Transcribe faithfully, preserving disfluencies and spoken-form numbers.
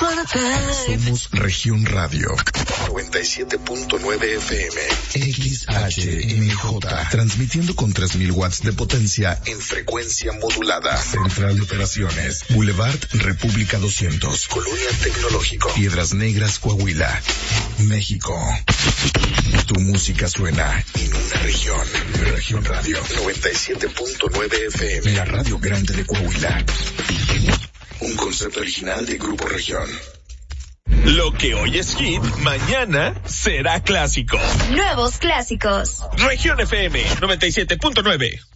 Somos Región Radio noventa y siete punto nueve F M X H M J, transmitiendo con tres mil watts de potencia en frecuencia modulada. Central de Operaciones, Boulevard República doscientos, Colonia Tecnológico, Piedras Negras, Coahuila, México. Tu música suena en una región. Región Radio noventa y siete punto nueve F M, la radio grande de Coahuila. Un concepto original de Grupo Región. Lo que hoy es hit, mañana será clásico. Nuevos clásicos. Región F M noventa y siete punto nueve.